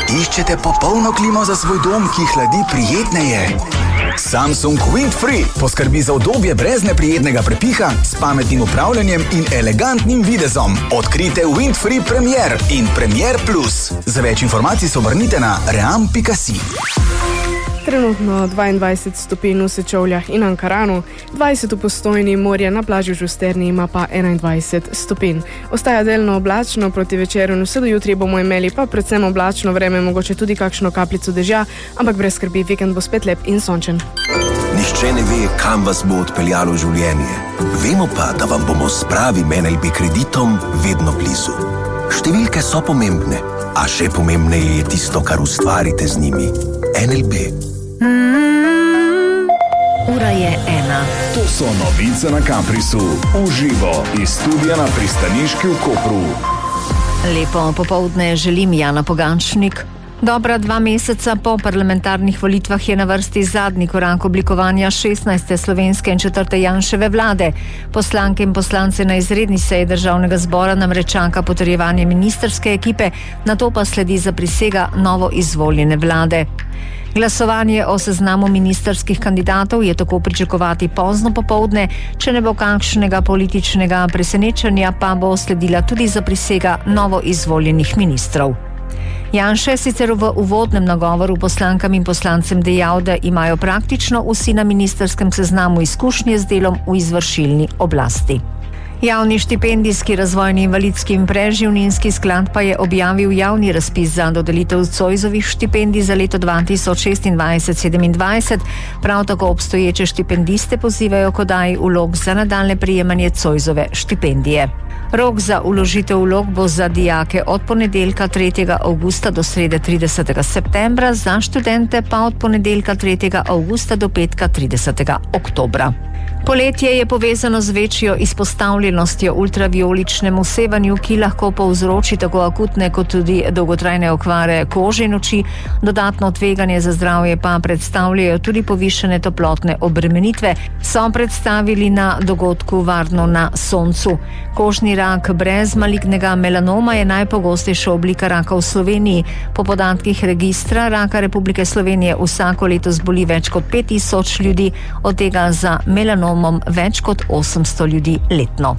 Iščete popolno klimo za svoj dom, ki hladi prijetneje? Samsung Windfree poskrbi za udobje brez neprijetnega prepiha, s pametnim upravljanjem in elegantnim videzom. Odkrite Windfree Premier in Premier Plus. Za več informacij se obrnite na ream.si. Trenutno 22 stopinj v Sečovljah in Ankaranu, 20 v Postojni, morje na plaži v Žusterni ima pa 21 stopinj. Ostaja delno oblačno, proti večeru in vse do jutri bomo imeli pa predvsem oblačno vreme, mogoče tudi kakšno kapljico dežja, ampak brez skrbi, vikend bo spet lep in sončen. Nihče ne ve, kam vas bo odpeljalo življenje. Vemo pa, da vam bomo s pravim NLB kreditom vedno blizu. Številke so pomembne, a še pomembneje je tisto, kar ustvarite z njimi. NLB. Ura je 1. To so novice na Caprisu. Uživo iz studia na pristaniški v Kopru. Lepo popoldne želim, Jana Pogančnik. Dobra 2 meseca po parlamentarnih volitvah je na vrsti zadnji korak oblikovanja 16. slovenske in 4. Janševe vlade. Poslanke in poslance na izredni seji Državnega zbora namreč čaka potrjevanje ministrske ekipe, nato pa sledi zaprisega novo izvoljene vlade. Glasovanje o seznamu ministrskih kandidatov je tako pričakovati pozno popoldne, če ne bo kakšnega političnega presenečenja, pa bo sledila tudi zaprisega novo izvoljenih ministrov. Janša je sicer v uvodnem nagovoru poslankam in poslancem dejal, da imajo praktično vsi na ministrskem seznamu izkušnje z delom v izvršilni oblasti. Javni štipendijski, razvojni, invalidski in preživninski sklad pa je objavil javni razpis za dodelitev Zoisovih štipendij za leto 2026-27. Prav tako obstoječe štipendiste pozivajo k oddaji vlog za nadaljnje prejemanje Zoisove štipendije. Rok za vložitev vlog bo za dijake od ponedeljka 3. avgusta do srede 30. septembra, za študente pa od ponedeljka 3. avgusta do petka 30. oktobra. Poletje je povezano z večjo izpostavljenostjo ultravioličnemu sevanju, ki lahko povzroči tako akutne kot tudi dolgotrajne okvare kože in oči. Dodatno tveganje za zdravje pa predstavljajo tudi povišene toplotne obremenitve, so predstavili na dogodku Varno na soncu. Kožni rak brez malignega melanoma je najpogostejša oblika raka v Sloveniji. Po podatkih registra raka Republike Slovenije vsako leto zboli več kot 5000 ljudi, od tega za melanomom več kot 800 ljudi letno.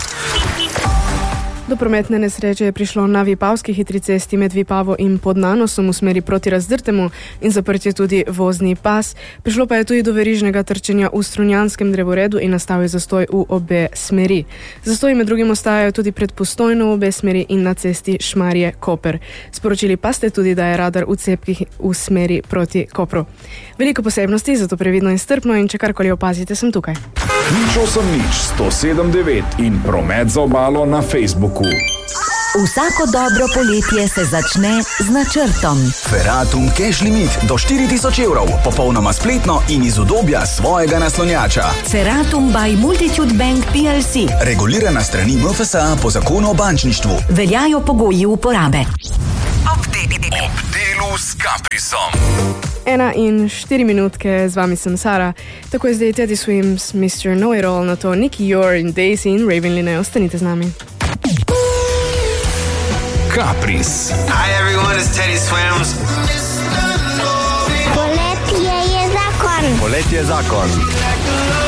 Do prometne nesreče je prišlo na Vipavski hitri cesti med Vipavo in Podnanosom v smeri proti Razdrtemu in zaprt je tudi vozni pas. Prišlo pa je tudi do verižnega trčenja v Strunjanskem drevoredu in nastal je zastoj v obe smeri. Zastoji med drugim ostajajo tudi pred Postojno v obe smeri in na cesti Šmarje-Koper. Sporočili pa ste tudi, da je radar v cepkih v smeri proti Kopru. Veliko posebnosti, zato previdno in strpno, in če karkoli opazite, sem tukaj. Nič 107.9 in promet za obalo na Facebooku. Vsako dobro poletje se začne z načrtom. Ferratum Cash Limit do 4000 evrov, popolnoma spletno in iz udobja svojega naslonjača. Ferratum by Multitude Bank PLC. Regulirana strani MFSA po zakonu o bančništvu. Veljajo pogoji uporabe. Ob delu s Caprisom. 1 in 4 minutke, z vami sem Sara. Tako je zdaj Teddy Swims, Mr. Know-It-All, na to Nicky Yor in Daisy in Ravenline. Ostanite z nami. Capris. Hi everyone, it's Teddy Swims. Poletje je zakon. Poletje je zakon.